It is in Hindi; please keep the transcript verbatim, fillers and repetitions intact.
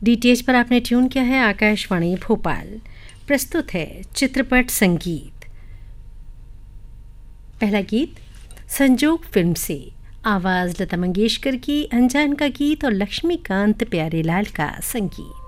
डीटीएच पर आपने ट्यून किया है आकाशवाणी भोपाल। प्रस्तुत है चित्रपट संगीत। पहला गीत संजोग फिल्म से, आवाज़ लता मंगेशकर की, अनजान का गीत और लक्ष्मीकांत प्यारेलाल का संगीत।